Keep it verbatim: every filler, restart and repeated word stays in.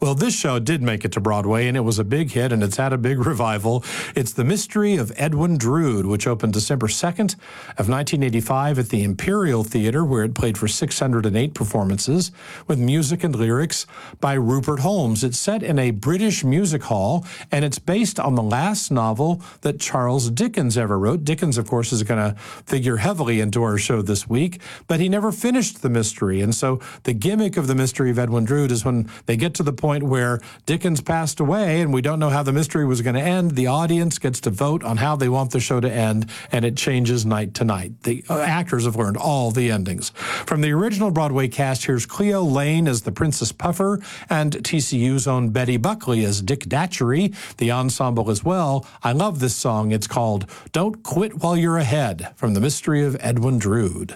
Well, this show did make it to Broadway, and it was a big hit, and it's had a big revival. It's The Mystery of Edwin Drood, which opened December second of nineteen eighty-five at the Imperial Theater, where it played for six hundred eight performances, with music and lyrics by Rupert Holmes. It's set in a British music hall, and it's based on the last novel that Charles Dickens ever wrote. Dickens, of course, is going to figure heavily into our show this week, but he never finished the mystery. And so the gimmick of The Mystery of Edwin Drood is when they get to the point where Dickens passed away and we don't know how the mystery was going to end, the audience gets to vote on how they want the show to end, and it changes night to night. The uh, actors have learned all the endings. From the original Broadway cast, here's Cleo Lane as the Princess Puffer and T C U's own Betty Buckley as Dick Datchery, the ensemble as well. I love this song. It's called Don't Quit While You're Ahead, from The Mystery of Edwin Drood.